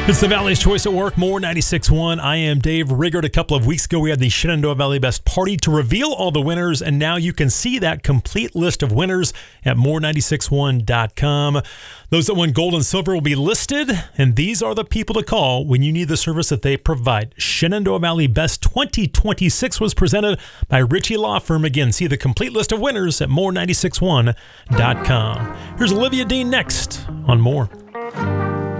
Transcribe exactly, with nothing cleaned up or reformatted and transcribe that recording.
It's the Valley's Choice at Work, More ninety-six point one. I am Dave Riggert. A couple of weeks ago, we had the Shenandoah Valley Best Party to reveal all the winners, and now you can see that complete list of winners at more ninety-six one dot com. Those that won gold and silver will be listed, and these are the people to call when you need the service that they provide. Shenandoah Valley Best twenty twenty-six was presented by Ritchie Law Firm. Again, see the complete list of winners at more ninety-six one dot com. Here's Olivia Dean next on More.